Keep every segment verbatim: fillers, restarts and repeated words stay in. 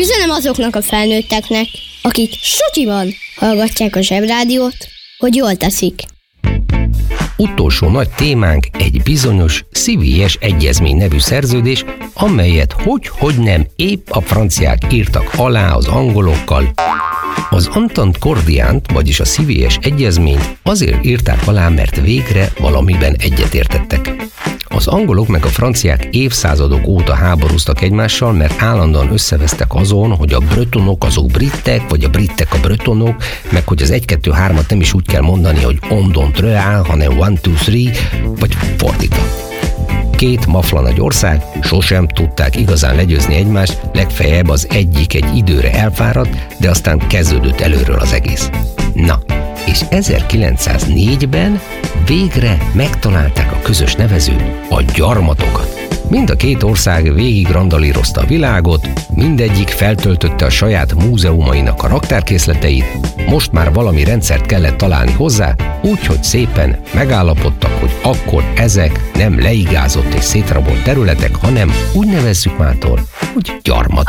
Üzenem azoknak a felnőtteknek, akik sutyiban hallgatják a Zsebrádiót, hogy jól teszik. Utolsó nagy témánk egy bizonyos szívélyes egyezmény nevű szerződés, amelyet hogy-hogy nem épp a franciák írtak alá az angolokkal. Az Entente Cordiant, vagyis a szívélyes egyezményt azért írták alá, mert végre valamiben egyetértettek. Az angolok meg a franciák évszázadok óta háborúztak egymással, mert állandóan összevesztek azon, hogy a bretonok azok britek, vagy a britek a bretonok, meg hogy az egy kettő hármat nem is úgy kell mondani, hogy on don't real, hanem one two three, vagy fordítva. Két mafla nagy ország sosem tudták igazán legyőzni egymást, legfeljebb az egyik egy időre elfáradt, de aztán kezdődött előről az egész. Na, és ezerkilencszáznégyben végre megtalálták a közös nevezőt, a gyarmatokat. Mind a két ország végig randalírozta a világot, mindegyik feltöltötte a saját múzeumainak a raktárkészleteit, most már valami rendszert kellett találni hozzá, úgyhogy szépen megállapodtak, hogy akkor ezek nem leigázott és szétrabolt területek, hanem úgy nevezzük mától, hogy gyarmat.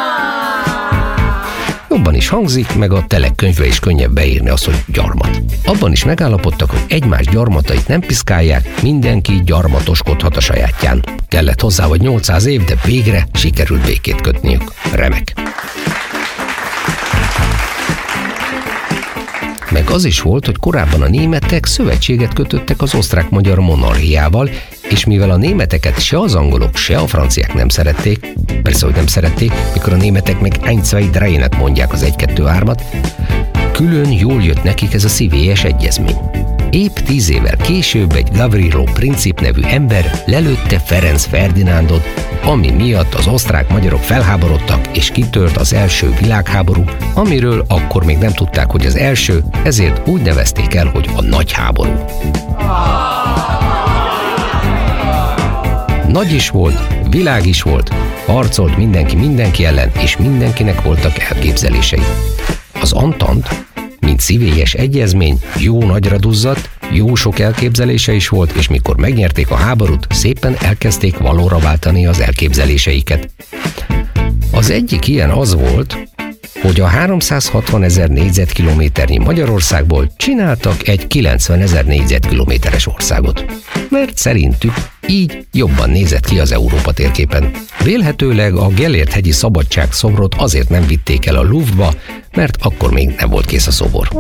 Jobban is hangzik, meg a telekönyvbe is könnyebb beírni azt, hogy gyarmat. Abban is megállapodtak, hogy egymás gyarmatait nem piszkálják, mindenki gyarmatoskodhat a sajátján. Kellett hozzá vagy nyolcszáz év, de végre sikerült békét kötniük. Remek. Meg az is volt, hogy korábban a németek szövetséget kötöttek az osztrák-magyar monarchiával, és mivel a németeket se az angolok, se a franciák nem szerették, persze, hogy nem szerették, mikor a németek meg ein, zwei, drei-nek mondják az egy kettő hármat, külön jól jött nekik ez a szívélyes egyezmény. Épp tíz évvel később egy Gavrilo Princip nevű ember lelőtte Ferenc Ferdinándot, ami miatt az osztrák-magyarok felháborodtak, és kitört az első világháború, amiről akkor még nem tudták, hogy az első, ezért úgy nevezték el, hogy a nagy háború. Nagy is volt, világ is volt, harcolt mindenki mindenki ellen, és mindenkinek voltak elképzelései. Az Entente, mint szívélyes egyezmény, jó nagyra duzzadt, jó sok elképzelése is volt, és mikor megnyerték a háborút, szépen elkezdték valóra váltani az elképzeléseiket. Az egyik ilyen az volt, hogy a háromszázhatvanezer négyzetkilométernyi Magyarországból csináltak egy kilencvenezer négyzetkilométeres országot. Mert szerintük így jobban nézett ki az Európa térképen. Vélhetőleg a Gellért-hegyi szabadság szobrot azért nem vitték el a Louvre-ba, mert akkor még nem volt kész a szobor.